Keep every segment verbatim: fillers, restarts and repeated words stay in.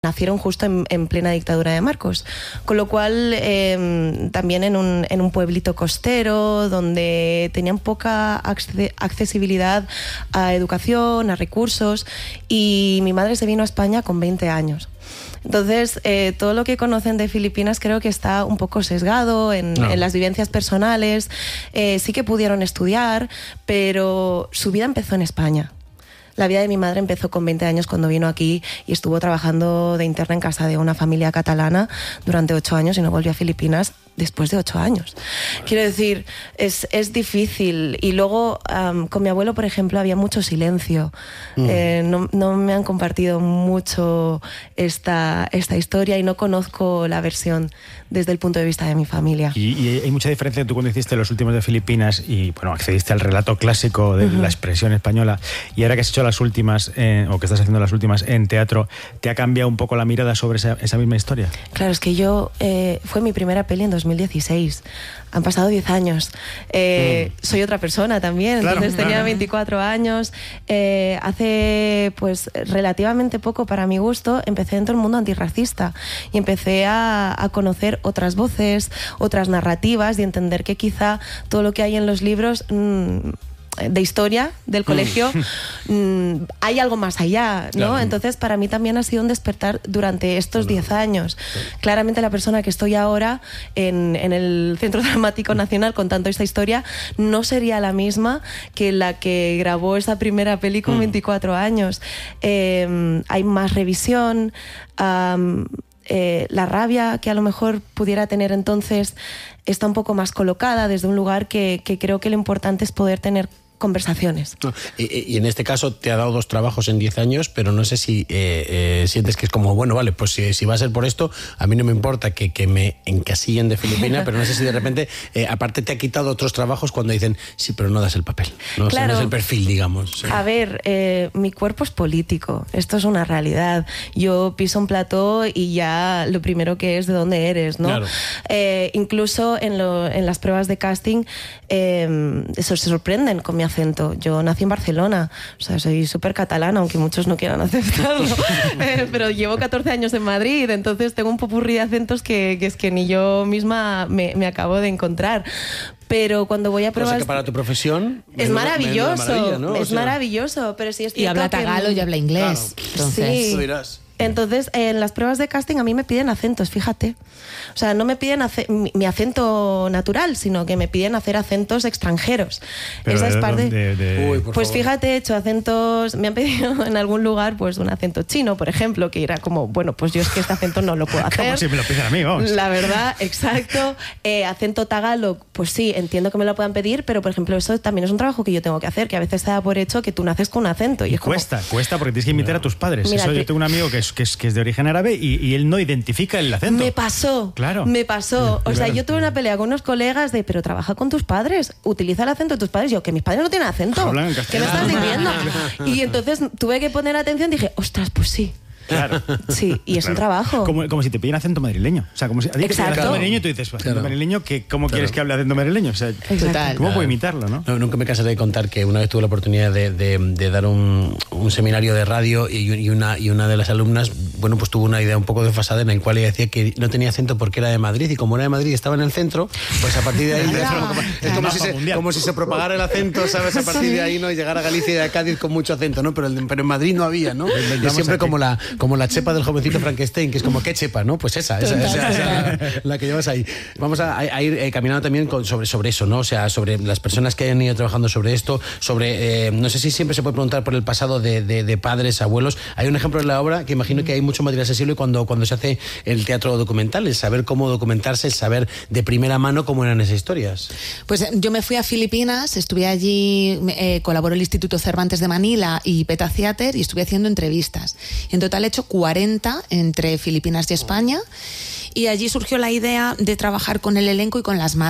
nacieron justo en, en plena dictadura de Marcos, con lo cual eh, también en un, en un pueblito costero donde tenían poca accesibilidad a educación, a recursos, y mi madre se vino a España con veinte años. Entonces, eh, todo lo que conocen de Filipinas creo que está un poco sesgado en, no. en las vivencias personales. Eh, sí que pudieron estudiar, pero su vida empezó en España. La vida de mi madre empezó con veinte años cuando vino aquí y estuvo trabajando de interna en casa de una familia catalana durante ocho años y no volvió a Filipinas después de ocho años. Quiero decir, es, es difícil. Y luego, um, con mi abuelo, por ejemplo, había mucho silencio. Mm. Eh, no, no me han compartido mucho esta, esta historia y no conozco la versión desde el punto de vista de mi familia. Y, y hay mucha diferencia tú cuando hiciste los últimos de Filipinas y, bueno, accediste al relato clásico de uh-huh. la expresión española, y ahora que has hecho las últimas, eh, o que estás haciendo las últimas en teatro, ¿te ha cambiado un poco la mirada sobre esa, esa misma historia? Claro, es que yo, eh, fue mi primera peli en dos mil dieciséis. Han pasado diez años. Eh, mm. Soy otra persona también, claro, entonces claro. tenía veinticuatro años. Eh, hace, pues, relativamente poco, para mi gusto, empecé dentro del mundo antirracista y empecé a, a conocer otras voces, otras narrativas y entender que quizá todo lo que hay en los libros mmm, de historia del colegio mmm, hay algo más allá, ¿no? Claro. Entonces, para mí también ha sido un despertar durante estos diez claro. años. Claro. Claramente la persona que estoy ahora en, en el Centro Dramático Nacional contando esta historia no sería la misma que la que grabó esa primera peli con mm. veinticuatro años. Eh, hay más revisión, um, Eh, la rabia que a lo mejor pudiera tener entonces está un poco más colocada desde un lugar que, que creo que lo importante es poder tener conversaciones. No, y, y en este caso te ha dado dos trabajos en diez años, pero no sé si eh, eh, sientes que es como, bueno, vale, pues si, si va a ser por esto, a mí no me importa que, que me encasillen de Filipina, pero no sé si de repente, eh, aparte te ha quitado otros trabajos cuando dicen, sí, pero no das el papel, no, claro. o sea, no es el perfil, digamos. Sí. A ver, eh, mi cuerpo es político, esto es una realidad. Yo piso un plató y ya lo primero que es de dónde eres, ¿no? Claro. Eh, incluso en, lo, en las pruebas de casting, eh, eso se sorprenden con mi acento. Yo nací en Barcelona, o sea, soy súper catalana, aunque muchos no quieran aceptarlo, eh, pero llevo catorce años en Madrid, entonces tengo un popurrí de acentos que, que es que ni yo misma me, me acabo de encontrar. Pero cuando voy a pruebas... O sea que para tu profesión... Es menuda, maravilloso, menuda ¿no? es o sea... maravilloso, pero sí es y habla tagalo que... y habla inglés. Claro. Entonces... Sí. Tú dirás. Entonces, en las pruebas de casting a mí me piden acentos, fíjate. O sea, no me piden ace- mi acento natural, sino que me piden hacer acentos extranjeros. Pero Esa de, es parte... De, de... Uy, por pues favor. fíjate, he hecho acentos... Me han pedido en algún lugar pues un acento chino, por ejemplo, que era como, bueno, pues yo es que este acento no lo puedo hacer. Como si me lo piden a mí, vamos. La verdad, exacto. Eh, acento tagalo, pues sí, entiendo que me lo puedan pedir, pero, por ejemplo, eso también es un trabajo que yo tengo que hacer, que a veces se da por hecho que tú naces con un acento. Y, y es cuesta, como... cuesta, porque tienes que imitar a tus padres. Mira, eso, que... yo tengo un amigo que es, que es, que es de origen árabe y, y él no identifica el acento. Me pasó, claro. me pasó. O claro. sea, yo tuve una pelea con unos colegas de, pero trabaja con tus padres, utiliza el acento de tus padres. Yo, que mis padres no tienen acento. Hablan en ¿Qué me estás diciendo? Y entonces tuve que poner atención y dije, ostras, pues sí. Claro. Sí, y es claro. un trabajo. Como, como si te piden acento madrileño. O sea, como si a ti te piden acento madrileño y tú dices, acento claro. madrileño, que ¿cómo claro. quieres que hable acento madrileño? O sea, total. ¿Cómo claro. puedo imitarlo, no? no? Nunca me cansaré de contar que una vez tuve la oportunidad de, de, de dar un, un seminario de radio y, y, una, y una de las alumnas, bueno, pues tuvo una idea un poco desfasada en la cual ella decía que no tenía acento porque era de Madrid y como era de Madrid y estaba en el centro, pues a partir de ahí es como, es como, si, se, como si se propagara el acento, ¿sabes? A partir de ahí, ¿no? Y llegar a Galicia y a Cádiz con mucho acento, ¿no? Pero, el, pero en Madrid no había, ¿no? Es siempre como la, como la chepa del jovencito Frankenstein, que es como, ¿qué chepa, no? Pues esa, esa, esa, esa, esa la que llevas ahí. Vamos a, a ir eh, caminando también con, sobre, sobre eso, ¿no? O sea, sobre las personas que hayan ido trabajando sobre esto, sobre, eh, no sé si siempre se puede preguntar por el pasado de, de, de padres, abuelos. Hay un ejemplo en la obra que imagino que hay mucho material accesible cuando, cuando se hace el teatro documental, el saber cómo documentarse, el saber de primera mano cómo eran esas historias. Pues yo me fui a Filipinas, estuve allí, eh, colaboró el Instituto Cervantes de Manila y Peta Theater y estuve haciendo entrevistas. En total he hecho cuarenta entre Filipinas y España. Y allí surgió la idea de trabajar con el elenco y con las madres,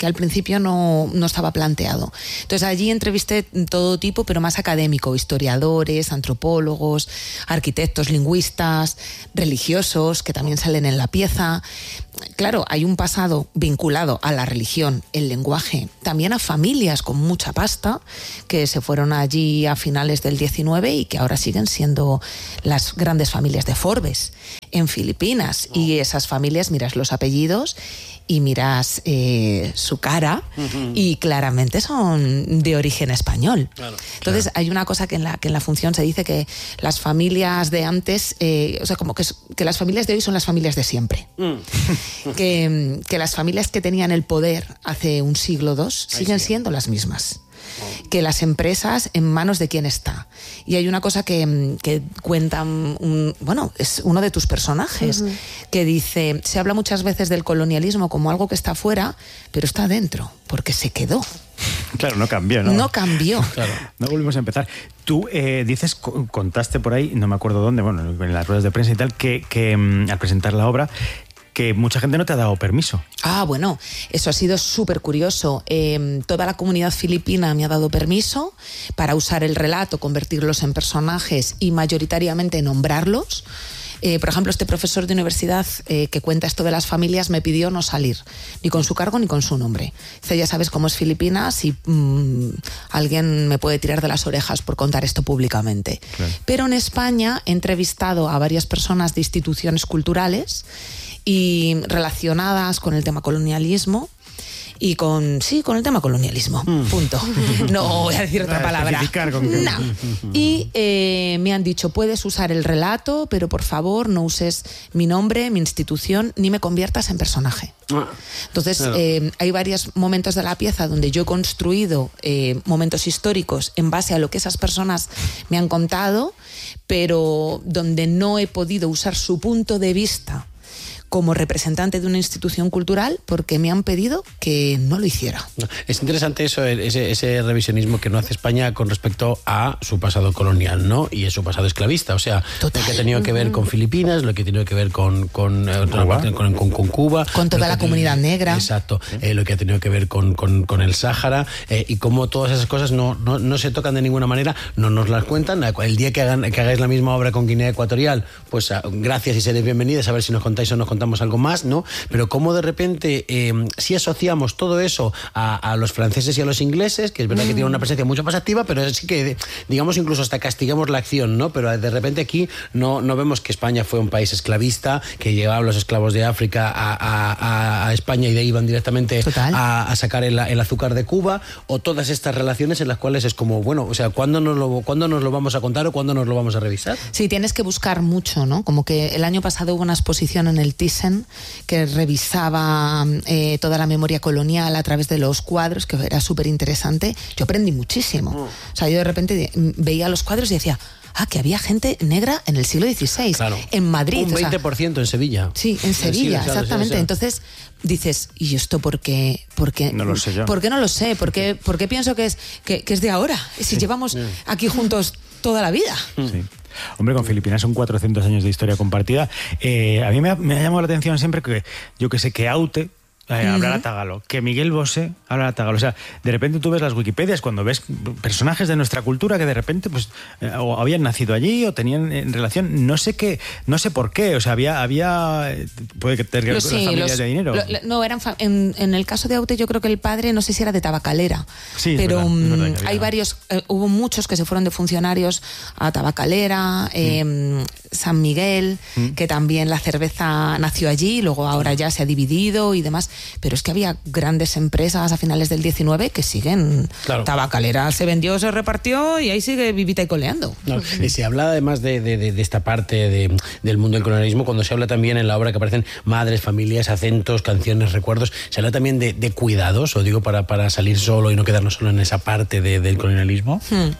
que al principio no, no estaba planteado. Entonces allí entrevisté todo tipo, pero más académico, historiadores, antropólogos, arquitectos, lingüistas, religiosos, que también salen en la pieza. Claro, hay un pasado vinculado a la religión, el lenguaje, también a familias con mucha pasta que se fueron allí a finales del diecinueve y que ahora siguen siendo las grandes familias de Forbes en Filipinas. Oh. Y esas familias, miras los apellidos y miras eh, su cara uh-huh. y claramente son de origen español. Claro, Entonces claro. hay una cosa que en, la, que en la función se dice que las familias de antes, eh, o sea, como que, que las familias de hoy son las familias de siempre. Mm. que, que las familias que tenían el poder hace un siglo o dos siguen sí. siendo las mismas. Que las empresas en manos de quién está. Y hay una cosa que, que cuenta, un, bueno, es uno de tus personajes, uh-huh. que dice, se habla muchas veces del colonialismo como algo que está afuera, pero está dentro, porque se quedó. Claro, no cambió, ¿no? No cambió. Claro. No volvimos a empezar. Tú eh, dices, contaste por ahí, no me acuerdo dónde, bueno, en las ruedas de prensa y tal, que, que al presentar la obra, que mucha gente no te ha dado permiso. Ah, bueno, eso ha sido súper curioso. Eh, toda la comunidad filipina me ha dado permiso para usar el relato, convertirlos en personajes y mayoritariamente nombrarlos. Eh, por ejemplo, este profesor de universidad eh, que cuenta esto de las familias me pidió no salir, ni con su cargo ni con su nombre. Dice, ya sabes cómo es Filipinas y mmm, alguien me puede tirar de las orejas por contar esto públicamente. Claro. Pero en España he entrevistado a varias personas de instituciones culturales y relacionadas con el tema colonialismo y con, sí, con el tema colonialismo, mm. punto. No voy a decir otra palabra. Con que... No. Y eh, me han dicho, puedes usar el relato, pero por favor no uses mi nombre, mi institución, ni me conviertas en personaje. Entonces, claro. eh, hay varios momentos de la pieza donde yo he construido eh, momentos históricos en base a lo que esas personas me han contado, pero donde no he podido usar su punto de vista como representante de una institución cultural porque me han pedido que no lo hiciera. Es interesante eso, ese, ese revisionismo que no hace España con respecto a su pasado colonial, ¿no? Y su pasado esclavista. O sea, Total. Lo que ha tenido que ver con Filipinas, lo que ha tenido que ver con, con, Cuba. Con, con, con Cuba. Con toda la comunidad tenido, negra. Exacto. Eh, lo que ha tenido que ver con, con, con el Sáhara eh, y cómo todas esas cosas no, no, no se tocan de ninguna manera, no nos las cuentan. El día que, hagan, que hagáis la misma obra con Guinea Ecuatorial, pues gracias y seréis bienvenidas, a ver si nos contáis o nos contamos algo más, ¿no? Pero cómo de repente eh, si asociamos todo eso a, a los franceses y a los ingleses, que es verdad mm. que tienen una presencia mucho más activa, pero sí que, digamos, incluso hasta castigamos la acción, ¿no? Pero de repente aquí no, no vemos que España fue un país esclavista, que llevaban los esclavos de África a, a, a España y de ahí iban directamente a, a sacar el, el azúcar de Cuba, o todas estas relaciones en las cuales es como, bueno, o sea, ¿cuándo nos lo, ¿cuándo nos lo vamos a contar o cuándo nos lo vamos a revisar? Sí, tienes que buscar mucho, ¿no? Como que el año pasado hubo una exposición en el Thyssen que revisaba eh, toda la memoria colonial a través de los cuadros, que era súper interesante. Yo aprendí muchísimo. O sea, yo de repente veía los cuadros y decía, ah, que había gente negra en el siglo dieciséis, claro. en Madrid. Un veinte por ciento, o sea, en Sevilla. Sí, en Sevilla, sí, exactamente. Entonces dices, ¿y esto por qué? ¿Por qué no lo sé yo? ¿Por qué no lo sé? ¿Por qué, por qué pienso que es, que, que es de ahora? Si sí. llevamos sí. aquí juntos toda la vida. Sí. Hombre, con Filipinas son cuatrocientos años de historia compartida. Eh, a mí me ha, me ha llamado la atención siempre que, yo que sé, que Aute eh, uh-huh. hablara tagalo, que Miguel Bosé hablara tagalo. O sea, de repente tú ves las Wikipedias cuando ves personajes de nuestra cultura que de repente pues eh, o habían nacido allí o tenían en relación, no sé qué, no sé por qué. O sea, había, había puede que tener los, sí, familias los, de dinero. Lo, no, eran fa- en, en el caso de Aute yo creo que el padre, no sé si era de tabacalera, sí, pero es verdad, es verdad hay había. varios, eh, hubo muchos que se fueron de funcionarios a tabacalera, eh, mm. San Miguel, mm. que también la cerveza nació allí, luego ahora ya se ha dividido y demás, pero es que había grandes empresas a finales del diecinueve que siguen, claro. Tabacalera se vendió, se repartió y ahí sigue vivita y coleando. Claro. Y se habla además de, de, de, de esta parte de, del mundo del colonialismo, cuando se habla también en la obra que aparecen madres, familias, acentos, canciones, recuerdos, se habla también de, de cuidados, o digo, para, para salir solo y no quedarnos solo en esa parte de, del colonialismo. Hmm.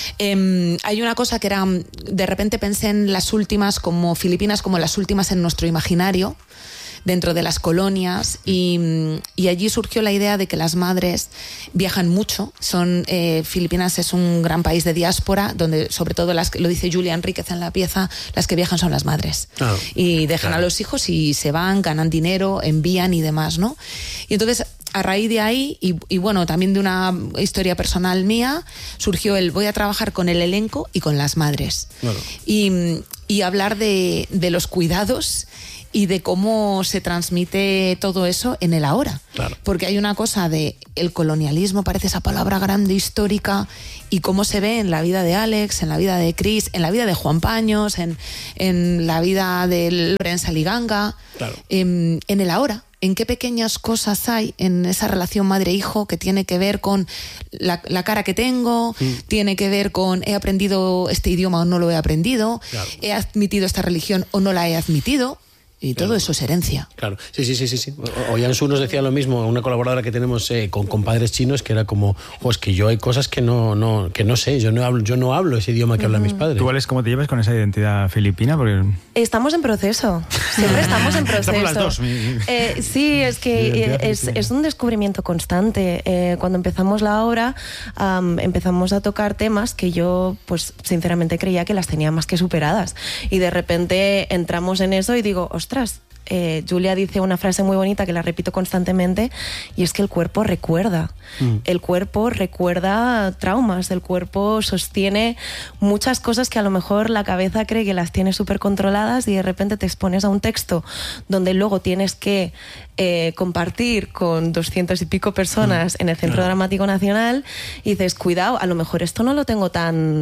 Eh, hay una cosa que era, de repente pensé en las últimas, como Filipinas, como las últimas en nuestro imaginario, dentro de las colonias, y, y allí surgió la idea de que las madres viajan mucho. Son eh, Filipinas es un gran país de diáspora, donde sobre todo, las lo dice Julia Enríquez en la pieza, las que viajan son las madres. Oh, y dejan claro. a los hijos y se van, ganan dinero, envían y demás, ¿no? Y entonces a raíz de ahí, y, y bueno, también de una historia personal mía, surgió el voy a trabajar con el elenco y con las madres. Claro. Y, y hablar de, de los cuidados y de cómo se transmite todo eso en el ahora. Claro. Porque hay una cosa de el colonialismo, parece esa palabra grande, histórica, y cómo se ve en la vida de Alex, en la vida de Chris, en la vida de Juan Paños, en, en la vida de Lorenza Liganga, claro. en, en el ahora. En qué pequeñas cosas hay en esa relación madre-hijo que tiene que ver con la, la cara que tengo, mm. tiene que ver con he aprendido este idioma o no lo he aprendido, claro. he admitido esta religión o no la he admitido. Y todo claro. eso es herencia. Claro, sí, sí, sí, sí. sí. O Yansu nos decía lo mismo, una colaboradora que tenemos eh, con, con padres chinos, que era como, pues que yo hay cosas que no, no, que no sé, yo no hablo, yo no hablo ese idioma que mm. hablan mis padres. ¿Tú, Alex, cómo te llevas con esa identidad filipina? Porque... Estamos en proceso, siempre estamos en proceso. Estamos las dos. Eh, sí, es que es, es un descubrimiento constante. Eh, cuando empezamos la obra, um, empezamos a tocar temas que yo, pues sinceramente creía que las tenía más que superadas. Y de repente entramos en eso y digo, ostras, Eh, Julia dice una frase muy bonita que la repito constantemente, y es que el cuerpo recuerda. Mm. El cuerpo recuerda traumas, el cuerpo sostiene muchas cosas que a lo mejor la cabeza cree que las tiene súper controladas, y de repente te expones a un texto donde luego tienes que eh, compartir con doscientas y pico personas mm. en el Centro claro. Dramático Nacional, y dices, cuidado, a lo mejor esto no lo tengo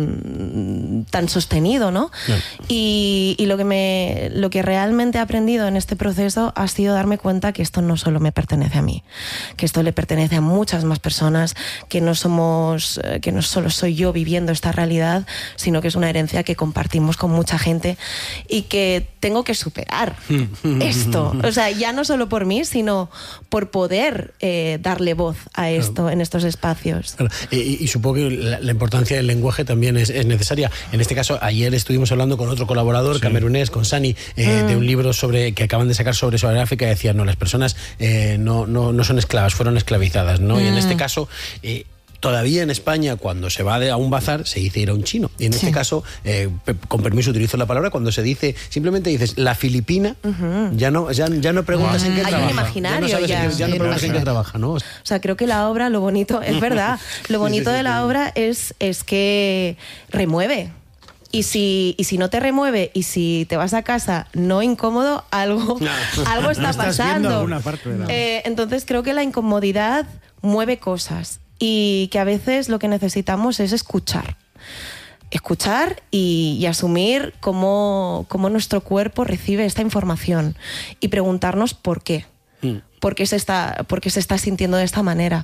tan, tan sostenido, ¿no? Claro. Y, y lo que me, lo que realmente he aprendido en este proceso ha sido darme cuenta que esto no solo me pertenece a mí, que esto le pertenece a muchas más personas, que no somos, que no solo soy yo viviendo esta realidad, sino que es una herencia que compartimos con mucha gente, y que tengo que superar esto. O sea, ya no solo por mí, sino por poder eh, darle voz a esto claro. en estos espacios. Claro. Y, y supongo que la, la importancia del lenguaje también es, es necesaria. En este caso, ayer estuvimos hablando con otro colaborador, sí. camerunés, con Sani, eh, mm. de un libro sobre que acaban de sacar sobre Sudáfrica, y decían, no, las personas eh, no, no, no son esclavas, fueron esclavizadas, ¿no? Mm. Y en este caso... Eh, Todavía en España, cuando se va de, a un bazar, se dice ir a un chino. Y en sí. este caso, eh, con permiso, utilizo la palabra, cuando se dice, simplemente dices la filipina, uh-huh. ya no ya, ya no preguntas wow. en qué Hay trabaja. un imaginario ya no sabes ya. En qué, ya Sí, no preguntas en qué trabaja, ¿no? O sea, creo que la obra, lo bonito, es verdad, lo bonito sí, sí, sí, de la sí. obra es, es que remueve. Y si, y si no te remueve, y si te vas a casa no incómodo, algo, no. algo está pasando. Parte de la... eh, entonces creo que la incomodidad mueve cosas, y que a veces lo que necesitamos es escuchar. Escuchar y, y asumir cómo, cómo nuestro cuerpo recibe esta información, y preguntarnos por qué. Mm. ¿Por qué se está, por qué se está sintiendo de esta manera?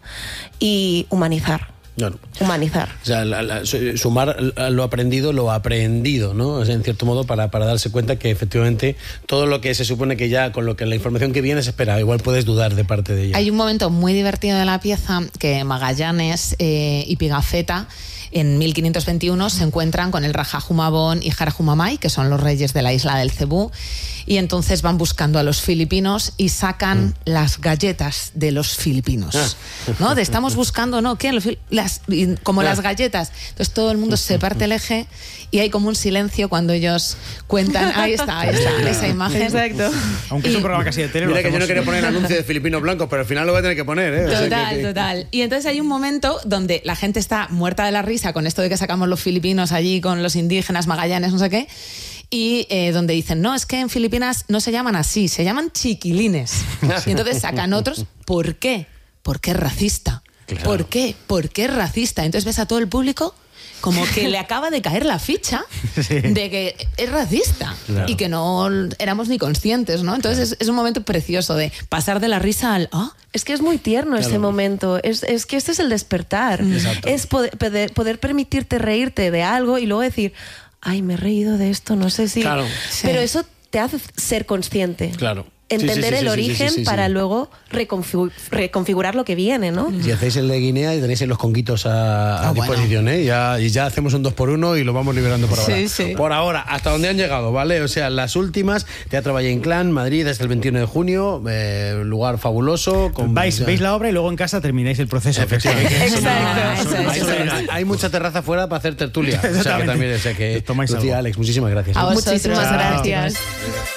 Y humanizar. Claro. Humanizar. O sea, la, la, sumar lo aprendido, lo aprendido, ¿no? O sea, en cierto modo, para, para darse cuenta que efectivamente todo lo que se supone que ya, con lo que la información que viene se espera, igual puedes dudar de parte de ella. Hay un momento muy divertido de la pieza que Magallanes eh, y Pigafetta en mil quinientos veintiuno se encuentran con el Raja Humabón y Jara Humamay, que son los reyes de la isla del Cebú, y entonces van buscando a los filipinos y sacan mm. las galletas de los filipinos, ¿no? De estamos buscando, ¿no? ¿Qué? Las, como las galletas. Entonces todo el mundo se parte el eje, y hay como un silencio cuando ellos cuentan. Ahí está, ahí está, esa imagen. Exacto. Aunque y, es un programa casi de tele. Mira que yo no quería poner anuncio de filipinos blancos, pero al final lo voy a tener que poner, ¿eh? Total, o sea, que, que... total. Y entonces hay un momento donde la gente está muerta de la risa con esto de que sacamos los filipinos allí con los indígenas, Magallanes, no sé qué, y eh, donde dicen, no, es que en Filipinas no se llaman así, se llaman chiquilines. Y entonces sacan otros. ¿Por qué? Porque es racista. Claro. ¿Por qué? Porque es racista. Entonces ves a todo el público como que le acaba de caer la ficha sí. de que es racista, claro. y que no éramos ni conscientes, ¿no? Entonces claro. es, es un momento precioso de pasar de la risa al... ¿oh? Es que es muy tierno claro. ese momento, es, es que este es el despertar. Exacto. Es poder, poder, poder permitirte reírte de algo y luego decir, ay, me he reído de esto, no sé si... Claro. Pero sí. eso te hace ser consciente. Claro. Entender sí, sí, sí, el origen sí, sí, sí, sí, para sí. luego reconfigu- reconfigurar lo que viene, ¿no? Si hacéis el de Guinea y tenéis ahí los conguitos a, a ah, disposición, bueno. ¿eh? Ya, y ya hacemos un dos por uno y lo vamos liberando por ahora. Sí, sí. Por ahora, hasta donde han llegado, ¿vale? O sea, las últimas, Teatro Valle Inclán, Madrid, desde el veintiuno de junio, eh, lugar fabuloso. Con... Vais, veis la obra y luego en casa termináis el proceso. Efectivamente. Exacto. Hay, hay, hay mucha terraza fuera para hacer tertulia. O sea, que también, o sea, que, tomáis Lucía, algo. Alex, muchísimas gracias. A vosotros, Muchísimas gracias. gracias.